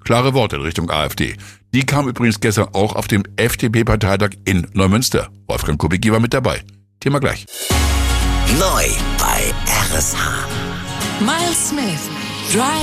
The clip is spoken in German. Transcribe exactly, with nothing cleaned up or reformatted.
Klare Worte in Richtung AfD. Die kam übrigens gestern auch auf dem F D P-Parteitag in Neumünster. Wolfgang Kubicki war mit dabei. Thema gleich. Neu bei R S H. Miles Smith, Drive